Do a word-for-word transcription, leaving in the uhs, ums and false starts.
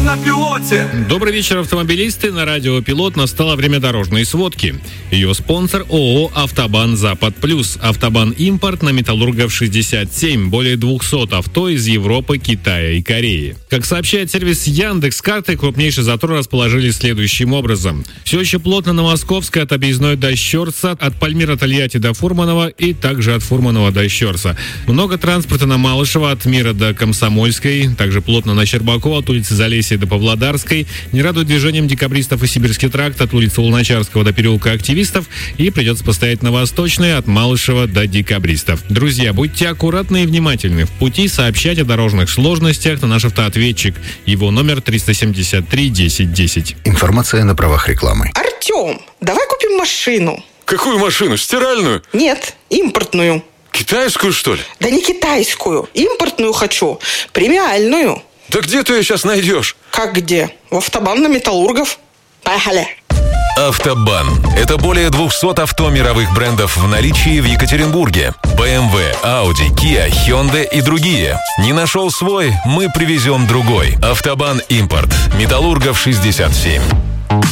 на пилоте. Добрый вечер, автомобилисты. На радио «Пилот» настало время дорожной сводки. Ее спонсор ООО «Автобан Запад Плюс». «Автобан Импорт» на Металлургов шестьдесят семь. Более двухсот авто из Европы, Китая и Кореи. Как сообщает сервис Яндекс.Карты, крупнейший затор расположили следующим образом. Все еще плотно на Московской от объездной до Щорса, от Пальмира Тольятти до Фурманова и также от Фурманова до Щорса. Много транспорта на Малышево от Мира до Комсомольской, также плотно на Щербакова от улицы Залесья до Павлодарской. Не радует движением декабристов и Сибирский тракт от улицы Луначарского до переулка Активистов, и придется постоять на Восточной от Малышева до Декабристов. Друзья, будьте аккуратны и внимательны. В пути сообщайте о дорожных сложностях на наш автоответчик. Его номер триста семьдесят три десять десять. Информация на правах рекламы. Артем, давай купим машину. Какую машину? Стиральную? Нет, импортную. Китайскую, что ли? Да не китайскую, импортную хочу, премиальную. Да где ты ее сейчас найдешь? Как где? В Автобан на Металлургов. Поехали. Автобан – это более двухсот авто мировых брендов в наличии в Екатеринбурге. бэ эм вэ, Audi, Kia, Hyundai и другие. Не нашел свой? Мы привезем другой. Автобан Импорт. Металлургов шестьдесят семь.